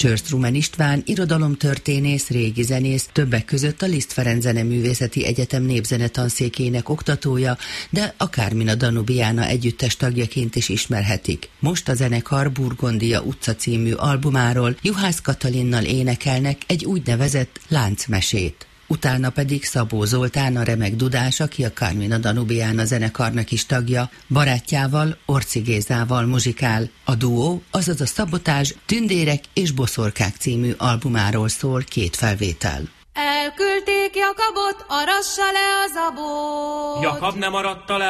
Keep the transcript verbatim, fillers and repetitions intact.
Csörsztrumen István irodalomtörténész, régi zenész, többek között a Liszt Ferenc Zeneművészeti Egyetem népzenetanszékének oktatója, de a Carmina Danubiana együttes tagjaként is ismerhetik. Most a zenekar Burgondia utca című albumáról Juhász Katalinnal énekelnek egy úgynevezett láncmesét. Utána pedig Szabó Zoltán, a remek dudás, aki a Carmina Danubiana zenekarnak is tagja, barátjával, Orci Gézával muzsikál. A duó, azaz a Szabotázs, Tündérek és boszorkák című albumáról szól két felvétel. Elküldték Jakabot, arassa le a zabot. Jakab nem aratta le